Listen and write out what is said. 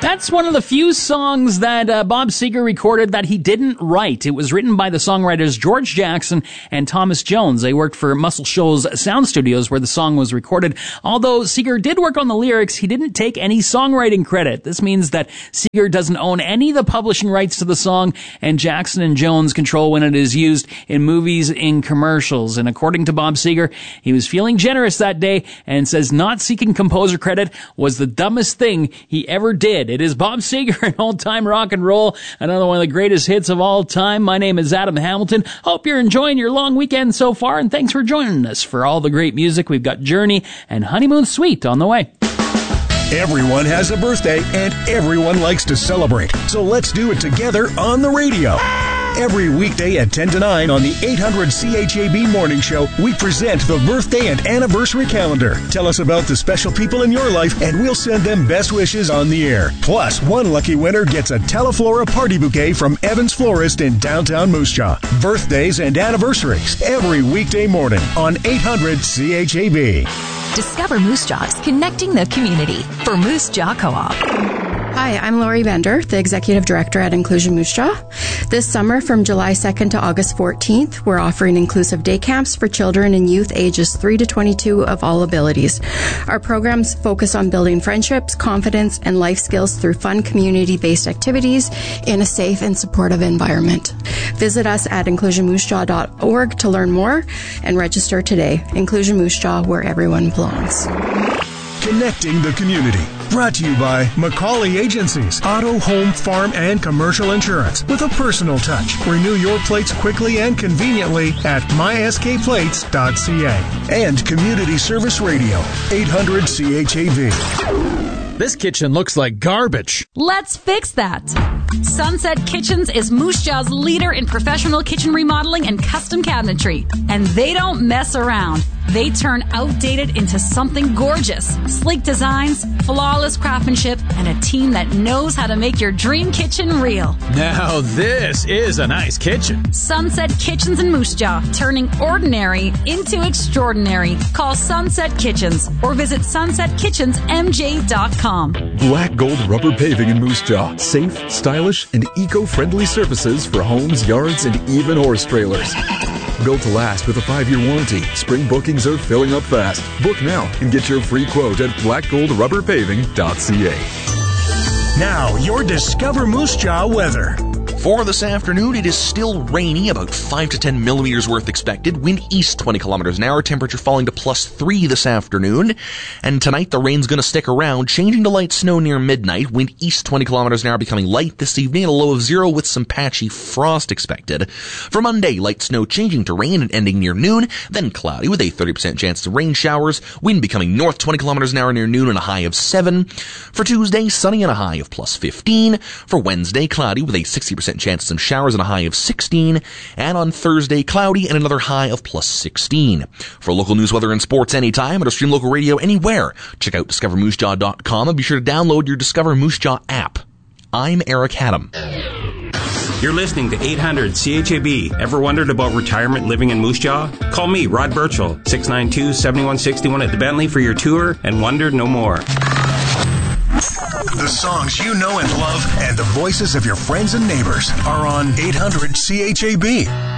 That's one of the few songs that Bob Seger recorded that he didn't write. It was written by the songwriters George Jackson and Thomas Jones. They worked for Muscle Shoals Sound Studios where the song was recorded. Although Seger did work on the lyrics, he didn't take any songwriting credit. This means that Seger doesn't own any of the publishing rights to the song, and Jackson and Jones control when it is used in movies and commercials. And according to Bob Seger, he was feeling generous that day and says not seeking composer credit was the dumbest thing he ever did. It is Bob Seger and old-time rock and roll, another one of the greatest hits of all time. My name is Adam Hamilton. Hope you're enjoying your long weekend so far, and thanks for joining us for all the great music. We've got Journey and Honeymoon Suite on the way. Everyone has a birthday, and everyone likes to celebrate. So let's do it together on the radio. Every weekday at 10 to 9 on the 800 CHAB Morning Show, we present the birthday and anniversary calendar. Tell us about the special people in your life, and we'll send them best wishes on the air. Plus, one lucky winner gets a Teleflora party bouquet from Evans Florist in downtown Moose Jaw. Birthdays and anniversaries every weekday morning on 800 CHAB. Discover Moose Jaws, connecting the community for Moose Jaw Co-op. Hi, I'm Lori Bender, the Executive Director at Inclusion Moose Jaw. This summer, from July 2nd to August 14th, we're offering inclusive day camps for children and youth ages 3 to 22 of all abilities. Our programs focus on building friendships, confidence, and life skills through fun community-based activities in a safe and supportive environment. Visit us at inclusionmoosejaw.org to learn more and register today. Inclusion Moose Jaw, where everyone belongs. Connecting the community. Brought to you by Macaulay Agencies. Auto, home, farm, and commercial insurance with a personal touch. Renew your plates quickly and conveniently at myskplates.ca. And Community Service Radio, 800 CHAV. This kitchen looks like garbage. Let's fix that. Sunset Kitchens is Moose Jaw's leader in professional kitchen remodeling and custom cabinetry. And they don't mess around. They turn outdated into something gorgeous. Sleek designs, flawless craftsmanship, and a team that knows how to make your dream kitchen real. Now this is a nice kitchen. Sunset Kitchens in Moose Jaw, turning ordinary into extraordinary. Call Sunset Kitchens or visit sunsetkitchensmj.com. Black Gold Rubber Paving in Moose Jaw. Safe, stylish, and eco-friendly surfaces for homes, yards, and even horse trailers. Built to last with a 5-year warranty. Spring bookings are filling up fast. Book now and get your free quote at blackgoldrubberpaving.ca. Now, your Discover Moose Jaw weather. For this afternoon, it is still rainy, about 5 to 10 millimeters worth expected. Wind east 20 kilometers an hour, temperature falling to +3 this afternoon. And tonight, the rain's going to stick around, changing to light snow near midnight. Wind east 20 kilometers an hour, becoming light this evening at a low of 0 with some patchy frost expected. For Monday, light snow changing to rain and ending near noon, then cloudy with a 30% chance of rain showers. Wind becoming north 20 kilometers an hour near noon and a high of 7. For Tuesday, sunny and a high of +15. For Wednesday, cloudy with a 60% chance of some showers and a high of 16. And on Thursday, cloudy and another high of +16. For local news, weather, and sports anytime, or stream local radio anywhere, check out discovermoosejaw.com and be sure to download your Discover Moose Jaw app. I'm Eric Haddam. You're listening to 800 CHAB. Ever wondered about retirement living in Moose Jaw? Call me, Rod Birchall, 692-7161 at the Bentley for your tour and wonder no more. The songs you know and love and the voices of your friends and neighbors are on 800 CHAB.